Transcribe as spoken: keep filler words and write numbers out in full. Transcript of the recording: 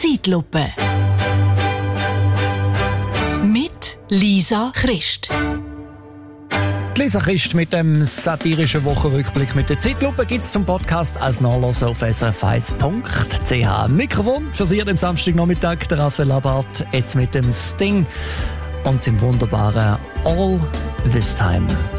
Zeitlupe. Mit Lisa Christ. Lisa Christ mit dem satirischen Wochenrückblick mit der Zeitlupe gibt es zum Podcast als Nachlass auf s r f eins punkt c h. Mikrofon für Sie am Samstagnachmittag, der Raphael Labart, jetzt mit dem Sting und seinem wunderbaren All This Time.